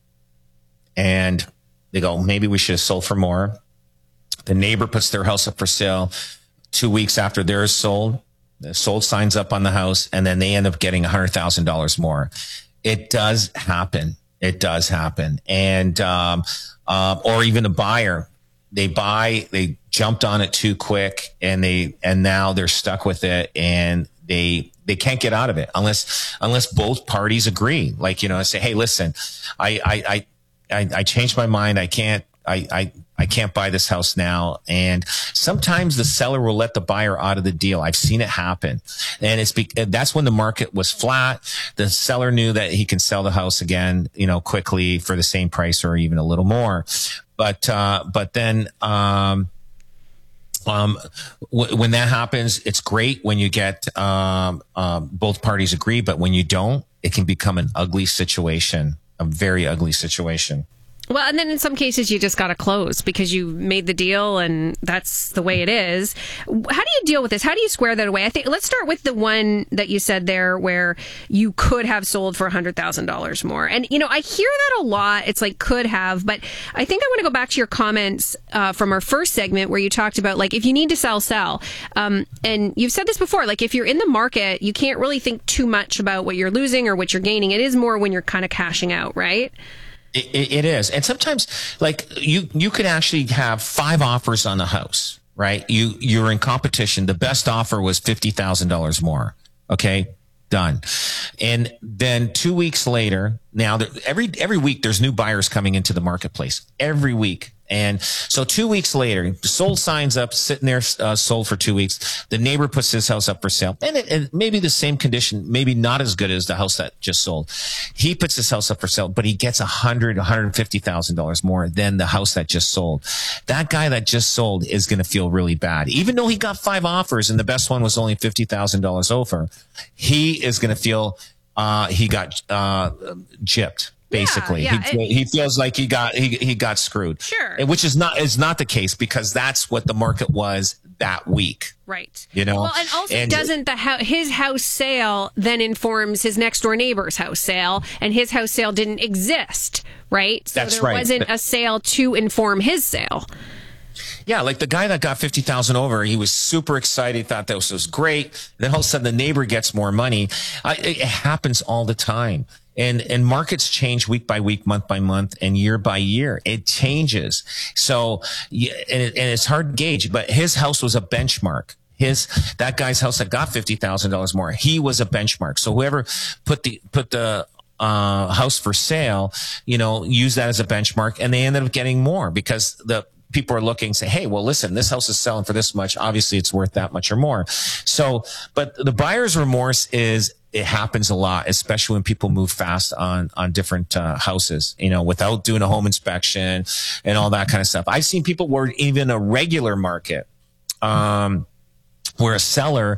and they go, maybe we should have sold for more. The neighbor puts their house up for sale. Two weeks after theirs sold, the sold signs up on the house, and then they end up getting one hundred thousand dollars more. It does happen. It does happen. And, um, um, or even a buyer, they buy, they jumped on it too quick and they, and now they're stuck with it and they, they can't get out of it unless, unless both parties agree. Like, you know, I say, hey, listen, I, I, I, I, I changed my mind. I can't, I, I, I can't buy this house now. And sometimes the seller will let the buyer out of the deal. I've seen it happen. And it's be, that's when the market was flat. The seller knew that he can sell the house again, you know, quickly for the same price or even a little more. But, uh, but then, um, um, w- when that happens, it's great when you get, um, um, both parties agree. But when you don't, it can become an ugly situation, a very ugly situation.
Well, and then in some cases you just got to close because you made the deal and that's the way it is. How do you deal with this? How do you square that away? I think let's start with the one that you said there where you could have sold for one hundred thousand dollars more. And, you know, I hear that a lot. It's like could have, but I think I want to go back to your comments uh, from our first segment where you talked about like if you need to sell, sell. Um, and you've said this before, like if you're in the market, you can't really think too much about what you're losing or what you're gaining. It is more when you're kind of cashing out, right?
It, it is. And sometimes like you, you could actually have five offers on the house, right? You, you're in competition. The best offer was fifty thousand dollars more. Okay. Done. And then two weeks later, now there, every, every week there's new buyers coming into the marketplace every week. And so two weeks later, sold signs up, sitting there, uh, sold for two weeks. The neighbor puts his house up for sale. And it, it maybe the same condition, maybe not as good as the house that just sold. He puts his house up for sale, but he gets a hundred, one hundred fifty thousand dollars more than the house that just sold. That guy that just sold is going to feel really bad. Even though he got five offers and the best one was only fifty thousand dollars over, he is going to feel, uh, he got, uh, gypped. Basically,
yeah, yeah.
He, he feels like he got he he got screwed.
Sure,
which is not is not the case because that's what the market was that week.
Right.
You know.
Well, and also
and,
doesn't the ho- his house sale then informs his next door neighbor's house sale, and his house sale didn't exist, right? So
that's
there
right.
wasn't a sale to inform his sale.
Yeah, like the guy that got fifty thousand over, he was super excited, thought that was, was great. Then all of a sudden the neighbor gets more money. I, it happens all the time. And, and markets change week by week, month by month, and year by year. It changes. So, and, it, and it's hard to gauge, but his house was a benchmark. His, that guy's house that got fifty thousand dollars more, he was a benchmark. So whoever put the, put the, uh, house for sale, you know, use that as a benchmark, and they ended up getting more because the, people are looking, say, hey, well, listen, this house is selling for this much. Obviously, it's worth that much or more. So, but the buyer's remorse is, it happens a lot, especially when people move fast on, on different uh, houses, you know, without doing a home inspection and all that kind of stuff. I've seen people where even a regular market, um, where a seller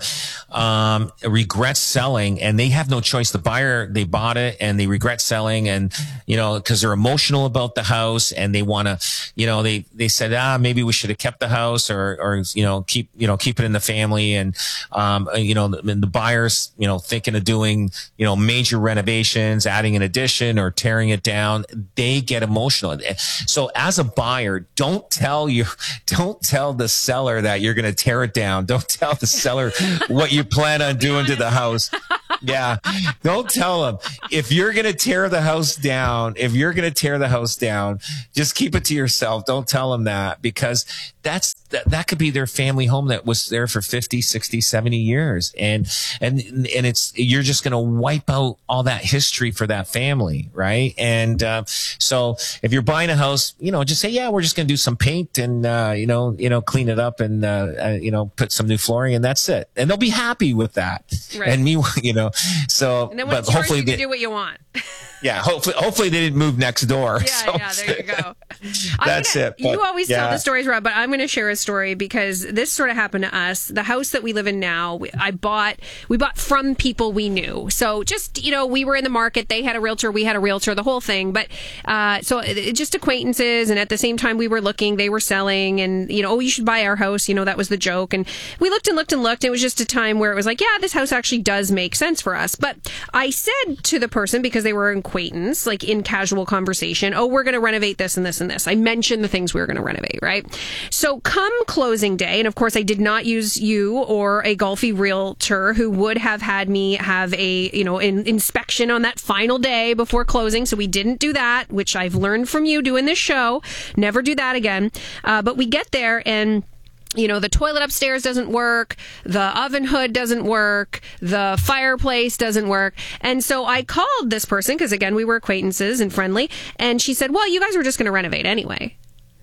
um, regrets selling and they have no choice. The buyer, they bought it and they regret selling, and, you know, because they're emotional about the house and they want to, you know, they, they said, ah, maybe we should have kept the house or, or, you know, keep, you know, keep it in the family. And, um, you know, the, the buyers, you know, thinking of doing, you know, major renovations, adding an addition or tearing it down, they get emotional. So as a buyer, don't tell you, don't tell the seller that you're going to tear it down. Don't tell the seller what you plan on doing to the house. Yeah. Don't tell them. If you're going to tear the house down, if you're going to tear the house down, just keep it to yourself. Don't tell them that, because that's, that, that could be their family home that was there for fifty, sixty, seventy years. And, and, and it's, you're just going to wipe out all that history for that family. Right. And, uh, so if you're buying a house, you know, just say, yeah, we're just going to do some paint and, uh, you know, you know, clean it up and, uh, uh, you know, put some new flooring, and that's it. And they'll be happy with that. Right. And me, you know, so,
and then when
but
it's yours,
hopefully
you can
they,
do what you want.
yeah, hopefully, hopefully they didn't move next door.
Yeah,
so.
yeah, there you go.
That's
gonna,
it. But,
you always
yeah.
tell the stories, Rob, but I'm going to share a story because this sort of happened to us. The house that we live in now, we, I bought, we bought from people we knew. So just, you know, we were in the market. They had a realtor, we had a realtor, the whole thing. But uh, so it, just acquaintances. And at the same time we were looking, they were selling, and, you know, oh, you should buy our house. You know, that was the joke. And we looked and looked and looked. It was just a time where it was like, yeah, this house actually does make sense for us. But I said to the person, because they were an acquaintance, like in casual conversation, oh, we're going to renovate this and this and this. I mentioned the things we were going to renovate, right? So come closing day, and of course I did not use you or a Golfy realtor who would have had me have a, you know, an inspection on that final day before closing. So we didn't do that, which I've learned from you doing this show. Never do that again. Uh, but we get there, and you know, the toilet upstairs doesn't work, the oven hood doesn't work, the fireplace doesn't work. And so I called this person, because again, we were acquaintances and friendly, and she said, well, you guys were just going to renovate anyway.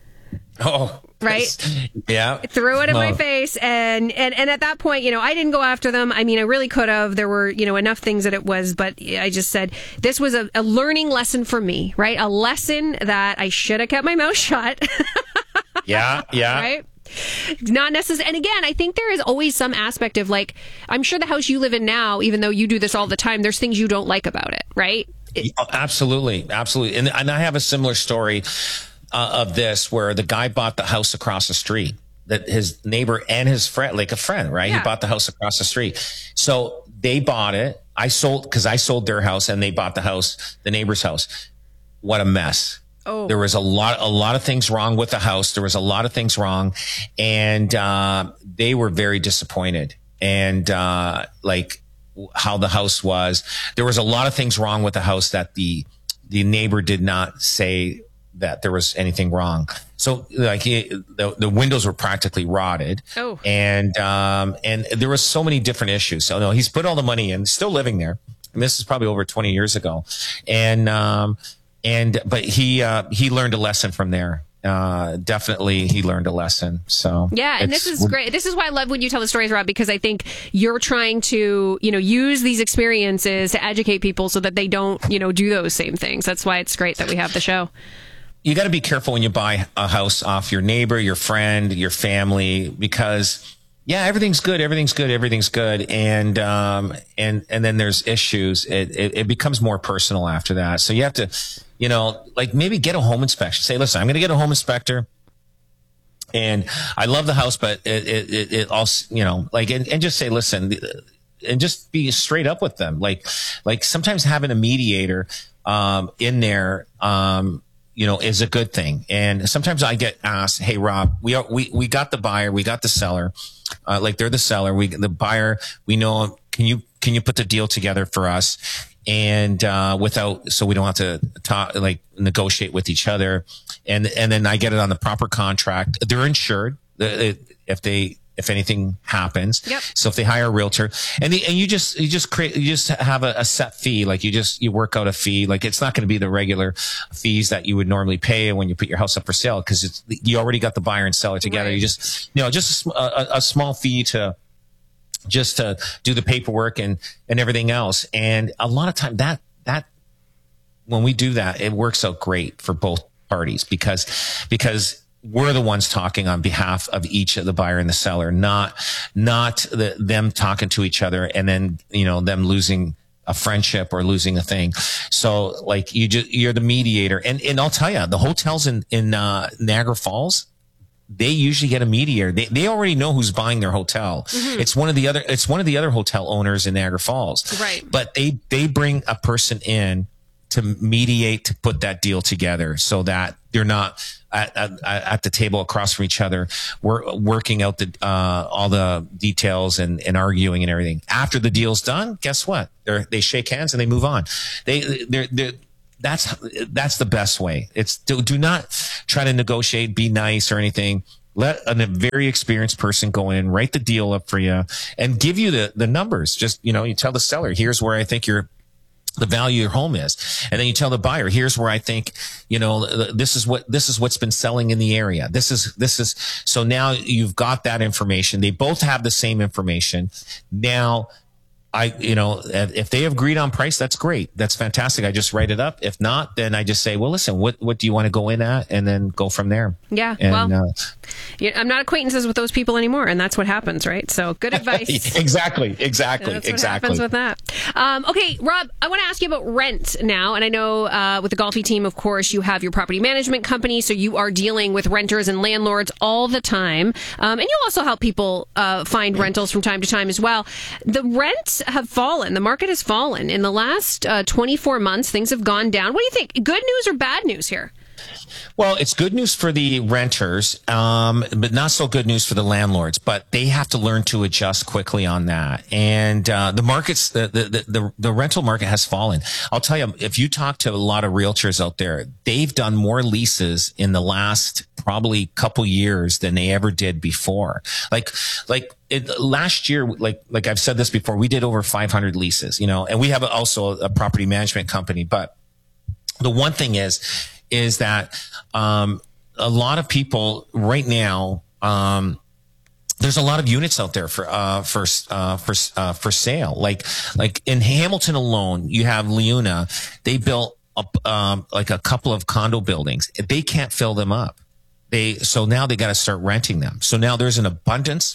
Oh,
right.
Yeah.
Threw it in
oh.
my face. And, and, and at that point, you know, I didn't go after them. I mean, I really could have. There were, you know, enough things that it was, but I just said, this was a, a learning lesson for me, right? A lesson that I should have kept my mouth shut.
Yeah. Yeah.
Right. Not necessary. And again, I think there is always some aspect of, like, I'm sure the house you live in now, even though you do this all the time, there's things you don't like about it, right? It-
Oh, absolutely. Absolutely. And, and I have a similar story uh, of this, where the guy bought the house across the street, that his neighbor and his friend, like a friend, right?
Yeah.
He bought the house across the street. So they bought it. I sold, because I sold their house, and they bought the house, the neighbor's house. What a mess.
Oh.
There was a lot, a lot of things wrong with the house. There was a lot of things wrong, and uh, they were very disappointed. And uh, like how the house was, there was a lot of things wrong with the house that the the neighbor did not say that there was anything wrong. So like he, the the windows were practically rotted.
Oh.
And um and there was so many different issues. So no, he's put all the money in, still living there. And this is probably over twenty years ago. And um and but he uh he learned a lesson from there. Uh definitely he learned a lesson. So
yeah, and this is great. This is why I love when you tell the stories, Rob, because I think you're trying to, you know, use these experiences to educate people so that they don't, you know, do those same things. That's why it's great that we have the show.
You got to be careful when you buy a house off your neighbor, your friend, your family, because yeah, everything's good, everything's good, everything's good, and um and and then there's issues. It, it it becomes more personal after that. So you have to, you know, like maybe get a home inspection. Say, listen, I'm going to get a home inspector, and I love the house, but it it it, it also, you know, like and, and just say, listen, and just be straight up with them. Like like sometimes having a mediator um in there um. you know, is a good thing. And sometimes I get asked, hey, Rob, we are, we, we got the buyer, we got the seller, uh, like they're the seller, we, the buyer, we know, can you, can you put the deal together for us? and uh, without, so we don't have to talk, like negotiate with each other. And and then I get it on the proper contract. They're insured if they if anything happens.
Yep.
So if they hire a realtor, and the, and you just you just create you just have a, a set fee, like you just you work out a fee, like it's not going to be the regular fees that you would normally pay when you put your house up for sale, because it's you already got the buyer and seller together.
Right.
You just you know just a, a, a small fee to just to do the paperwork and and everything else. And a lot of time that that when we do that, it works out great for both parties, because because we're the ones talking on behalf of each of the buyer and the seller, not not the, them talking to each other and then, you know, them losing a friendship or losing a thing. So like you just, you're the mediator. And, and I'll tell you, the hotels in, in, uh, Niagara Falls, they usually get a mediator. They, they already know who's buying their hotel. Mm-hmm. It's one of the other, it's one of the other hotel owners in Niagara Falls.
Right.
But they, they bring a person in to mediate, to put that deal together so that they're not at, at, at the table across from each other. We're working out the, uh, all the details and, and arguing and everything. After the deal's done, guess what? They they shake hands and they move on. They, they're, they're, that's, that's the best way. It's do, do not try to negotiate, be nice or anything. Let a very experienced person go in, write the deal up for you and give you the, the numbers. Just, you know, you tell the seller, here's where I think you're, the value of your home is. And then you tell the buyer, here's where I think, you know, this is what, this is what's been selling in the area. This is, this is, so now you've got that information. They both have the same information. Now, I, you know, if they have agreed on price, that's great. That's fantastic. I just write it up. If not, then I just say, well, listen, what, what do you want to go in at? And then go from there.
Yeah.
And,
well,
uh,
yeah, I'm not acquaintances with those people anymore. And that's what happens, right? So good advice.
exactly. Exactly.
That's what
exactly.
happens with that. Um, okay, Rob, I want to ask you about rent now. And I know uh, with the Golfi team, of course, you have your property management company. So you are dealing with renters and landlords all the time. Um, and you also help people uh, find rentals from time to time as well. The rents have fallen. The market has fallen. In the last uh, twenty-four months, things have gone down. What do you think? Good news or bad news here?
Well, it's good news for the renters, um, but not so good news for the landlords. But they have to learn to adjust quickly on that. And uh, the markets, the, the the the rental market has fallen. I'll tell you, if you talk to a lot of realtors out there, they've done more leases in the last probably couple years than they ever did before. Like like. It, last year, like like I've said this before, we did over five hundred leases, you know, and we have also a property management company. But the one thing is, is that um, a lot of people right now, um, there's a lot of units out there for uh, for uh, for uh, for sale. Like like in Hamilton alone, you have Leuna. They built up um, like a couple of condo buildings. They can't fill them up. They so now they got to start renting them. So now there's an abundance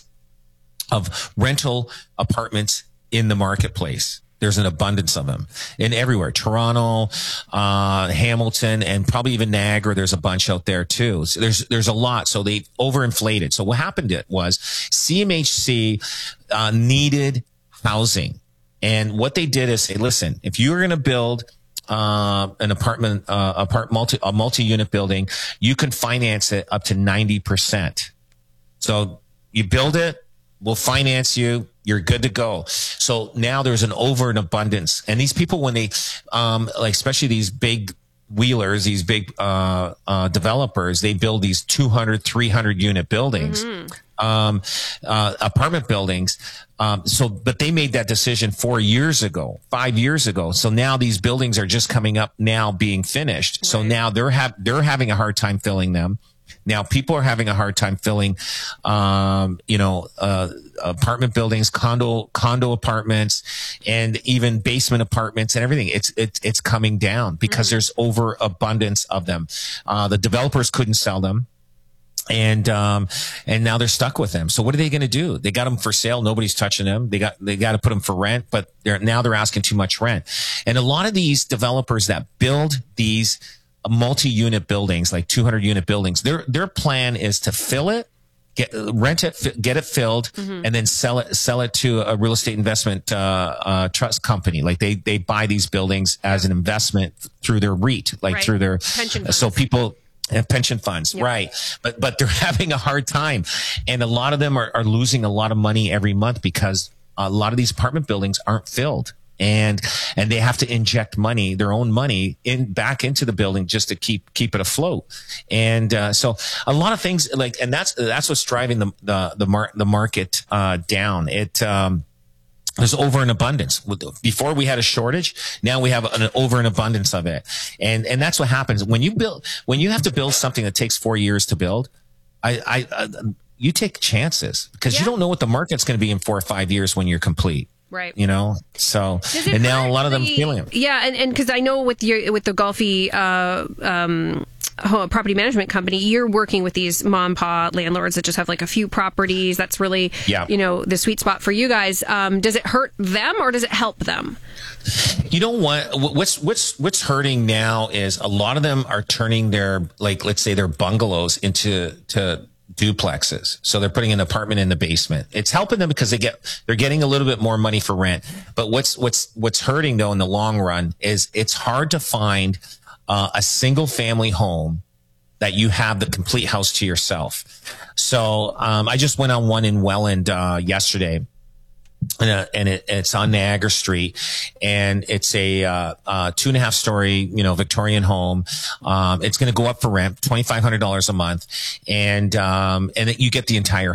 of rental apartments in the marketplace. There's an abundance of them in everywhere. Toronto, uh, Hamilton, and probably even Niagara. There's a bunch out there too. So there's, there's a lot. So they overinflated. So what happened it was C M H C, uh, needed housing. And what they did is say, listen, if you're going to build uh, an apartment, uh, apart, multi, a multi-unit building, you can finance it up to ninety percent. So you build it, we'll finance you. You're good to go. So now there's an over and abundance. And these people, when they, um, like, especially these big wheelers, these big, uh, uh, developers, they build these two hundred, three hundred unit buildings, mm-hmm. um, uh, apartment buildings. Um, so, but they made that decision four years ago, five years ago. So now these buildings are just coming up now being finished. Right. So now they're have, they're having a hard time filling them. Now people are having a hard time filling, um, you know, uh, apartment buildings, condo, condo apartments, and even basement apartments and everything. It's, it's, it's coming down because mm. there's overabundance of them. Uh, the developers couldn't sell them. And, um, and now they're stuck with them. So what are they going to do? They got them for sale. Nobody's touching them. They got, they got to put them for rent, but they're, now they're asking too much rent. And a lot of these developers that build these multi-unit buildings, like two hundred unit buildings, their, their plan is to fill it, get, rent it, get it filled, mm-hmm. and then sell it, sell it to a real estate investment, uh, uh, trust company. Like they, they buy these buildings as an investment through their REIT, like
right.
through their,
pension funds.
So people, and pension funds, yep. right. But, but they're having a hard time. And a lot of them are, are losing a lot of money every month because a lot of these apartment buildings aren't filled. And, and they have to inject money, their own money in back into the building just to keep, keep it afloat. And, uh, so a lot of things like, and that's, that's what's driving the, the, the mar- the market, uh, down. It, um, there's over an abundance. Before we had a shortage, now we have an over an abundance of it. And, and that's what happens when you build, when you have to build something that takes four years to build. I, I, I you take chances because yeah. you don't know what the market's going to be in four or five years when you're complete.
Right.
You know, so, and now a lot of them
the,
feeling it.
Yeah. And, and cause I know with your, with the Golfi, uh, um, property management company, you're working with these mom and pop landlords that just have like a few properties. That's really,
yeah.
you know, the sweet spot for you guys. Um, does it hurt them or does it help them?
You know what? What's what's what's hurting now is a lot of them are turning their, like, let's say their bungalows into to duplexes. So they're putting an apartment in the basement. It's helping them because they get they're getting a little bit more money for rent. But what's what's what's hurting though in the long run is it's hard to find uh, a single family home that you have the complete house to yourself. So um, I just went on one in Welland uh, yesterday. And, uh, and it, it's on Niagara Street, and it's a uh, uh, two and a half story, you know, Victorian home. Um, it's going to go up for rent, twenty five hundred dollars a month, and um, and it, you get the entire